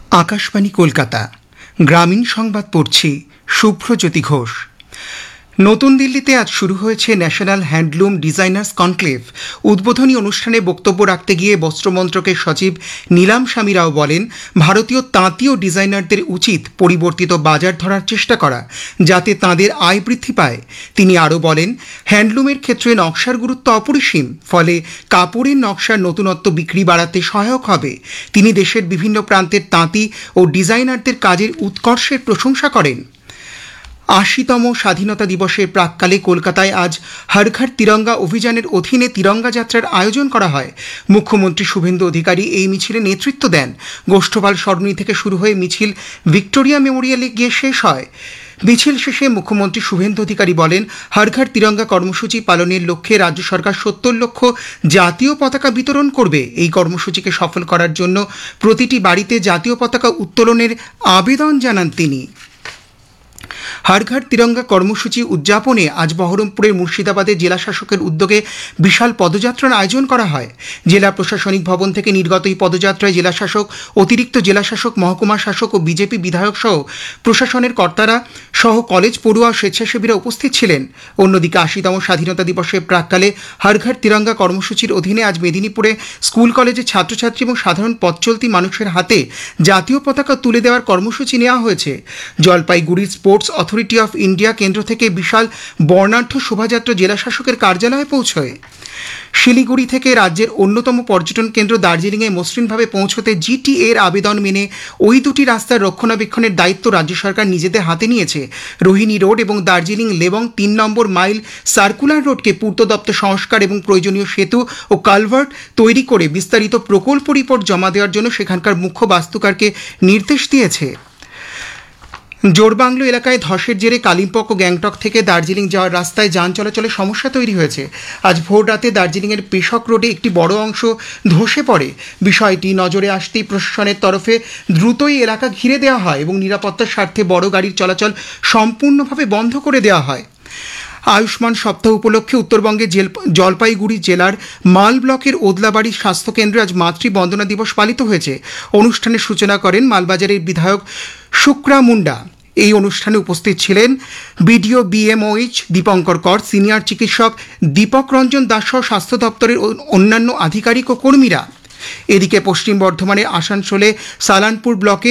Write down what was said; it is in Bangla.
আকাশবাণী কলকাতা গ্রামীণ সংবাদ পড়ছি শুভ্রজ্যোতি ঘোষ। নতুন দিল্লিতে আজ শুরু হয়েছে ন্যাশনাল হ্যান্ডলুম ডিজাইনার্স কনক্লেভ। উদ্বোধনী অনুষ্ঠানে বক্তব্য রাখতে গিয়ে বস্ত্রমন্ত্রকের সচিব নীলাম স্বামী রাও বলেন, ভারতীয় তাঁতি ও ডিজাইনারদের উচিত পরিবর্তিত বাজার ধরার চেষ্টা করা, যাতে তাঁদের আয় বৃদ্ধি পায়। তিনি আরও বলেন, হ্যান্ডলুমের ক্ষেত্রে নকশার গুরুত্ব অপরিসীম, ফলে কাপড়ের নকশার নতুনত্ব বিক্রি বাড়াতে সহায়ক হবে। তিনি দেশের বিভিন্ন প্রান্তের তাঁতি ও ডিজাইনারদের কাজের উৎকর্ষের প্রশংসা করেন। ৮০তম স্বাধীনতা দিবসের প্রাক্কালে কলকাতায় আজ হর ঘর তিরঙ্গা অভিযানের অধীনে তিরঙ্গা যাত্রার আয়োজন করা হয়। মুখ্যমন্ত্রী শুভেন্দু অধিকারী এই মিছিলে নেতৃত্ব দেন। গোষ্ঠপাল সরণি থেকে শুরু হয়ে মিছিল ভিক্টোরিয়া মেমোরিয়ালে গিয়ে শেষ হয়। মিছিল শেষে মুখ্যমন্ত্রী শুভেন্দু অধিকারী বলেন, হর ঘর তিরঙ্গা কর্মসূচি পালনের লক্ষ্যে রাজ্য সরকার ৭০ লক্ষ জাতীয় পতাকা বিতরণ করবে। এই কর্মসূচিকে সফল করার জন্য প্রতিটি বাড়িতে জাতীয় পতাকা উত্তোলনের আবেদন জানান তিনি। হর ঘর তিরঙ্গা কর্মসূচি উদযাপনে আজ বহরমপুরের মুর্শিদাবাদে জেলা শাসকের উদ্যোগে বিশাল পদযাত্রার আয়োজন করা হয়। জেলা প্রশাসনিক ভবন থেকে নির্গত এই পদযাত্রায় জেলা শাসক, অতিরিক্ত জেলা শাসক, মহকুমা শাসক ও বিজেপি বিধায়ক সহ প্রশাসনের কর্তারা সহ কলেজ পড়ুয়া ও স্বেচ্ছাসেবীরা উপস্থিত ছিলেন। অন্যদিকে ৮০তম স্বাধীনতা দিবসের প্রাক্কালে হর ঘর তিরঙ্গা কর্মসূচির অধীনে আজ মেদিনীপুরে স্কুল কলেজের ছাত্রছাত্রী এবং সাধারণ পথচলতি মানুষের হাতে জাতীয় পতাকা তুলে দেওয়ার কর্মসূচি নেওয়া হয়েছে। জলপাইগুড়ির স্পোর্টস অথরিটি অফ ইন্ডিয়া কেন্দ্র থেকে বিশাল বর্ণাঢ্য শোভাযাত্রা জেলা শাসকের কার্যালয়ে পৌঁছয়। শিলিগুড়ি থেকে রাজ্যের অন্যতম পর্যটন কেন্দ্র দার্জিলিংয়ে মসৃণভাবে পৌঁছতে জিটিএ এর আবেদন মেনে ওই দুটি রাস্তার রক্ষণাবেক্ষণের দায়িত্ব রাজ্য সরকার নিজেদের হাতে নিয়েছে। রোহিণী রোড এবং দার্জিলিং লেবং ৩ নম্বর মাইল সার্কুলার রোডকে পূর্ত দপ্তর সংস্কার এবং প্রয়োজনীয় সেতু ও কালভার্ট তৈরি করে বিস্তারিত প্রকল্প রিপোর্ট জমা দেওয়ার জন্য সেখানকার মুখ্য বাস্তুকারকে নির্দেশ দিয়েছে। জোরবাংলো এলাকায় ধসের জেরে কালিম্পং ও গ্যাংটক থেকে দার্জিলিং যাওয়ার রাস্তায় যান চলাচলে সমস্যা তৈরি হয়েছে। আজ ভোর রাতে দার্জিলিংয়ের পেশক রোডে একটি বড় অংশ ধসে পড়ে। বিষয়টি নজরে আসতেই প্রশাসনের তরফে দ্রুতই এলাকা ঘিরে দেওয়া হয় এবং নিরাপত্তার স্বার্থে বড় গাড়ির চলাচল সম্পূর্ণভাবে বন্ধ করে দেওয়া হয়। আয়ুষ্মান সপ্তাহ উপলক্ষে উত্তরবঙ্গের জলপাইগুড়ি জেলার মাল ব্লকের ওদলাবাড়ি স্বাস্থ্যকেন্দ্রে আজ মাতৃ বন্দনা দিবস পালিত হয়েছে। অনুষ্ঠানের সূচনা করেন মালবাজারের বিধায়ক শুক্রা মুন্ডা। এই অনুষ্ঠানে উপস্থিত ছিলেন বিডিও বিএমওএইচ দীপঙ্কর কর, সিনিয়র চিকিৎসক দীপক রঞ্জন দাস সহ স্বাস্থ্য দপ্তরের অন্যান্য আধিকারিক ও কর্মীরা। এদিকে পশ্চিম বর্ধমানের আসানসোলে সালানপুর ব্লকের